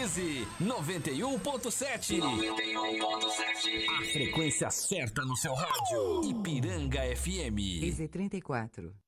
Sintonize 91.7. 91.7. A frequência certa no seu rádio. Ipiranga FM. EZ34.